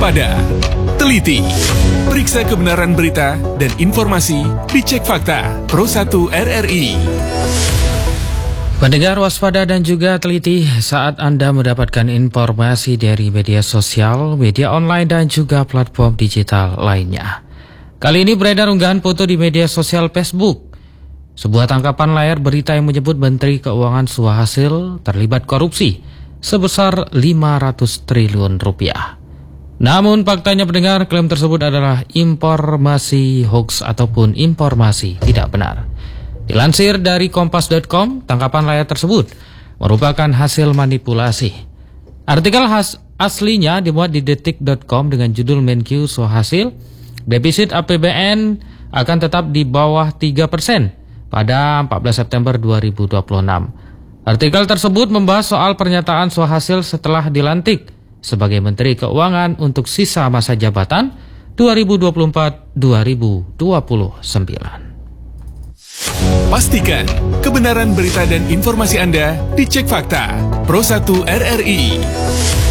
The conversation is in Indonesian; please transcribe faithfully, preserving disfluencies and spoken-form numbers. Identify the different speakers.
Speaker 1: waspada, teliti, periksa kebenaran berita dan informasi, dicek fakta. Pro satu R R I.
Speaker 2: Pendengar, waspada dan juga teliti saat Anda mendapatkan informasi dari media sosial, media online dan juga platform digital lainnya. Kali ini beredar unggahan foto di media sosial Facebook. Sebuah tangkapan layar berita yang menyebut Menteri Keuangan Suhasil terlibat korupsi sebesar lima ratus triliun rupiah. Namun faktanya pendengar, klaim tersebut adalah informasi hoax ataupun informasi tidak benar. Dilansir dari kompas dot com, tangkapan layar tersebut merupakan hasil manipulasi. Artikel khas aslinya dimuat di detik dot com dengan judul Menkyu Suhasil, defisit A P B N akan tetap di bawah tiga persen pada empat belas September dua ribu dua puluh enam. Artikel tersebut membahas soal pernyataan Suhasil setelah dilantik sebagai Menteri Keuangan untuk sisa masa jabatan dua ribu dua puluh empat sampai dua ribu dua puluh sembilan.
Speaker 1: Pastikan kebenaran berita dan informasi Anda dicek fakta. Pro satu R R I.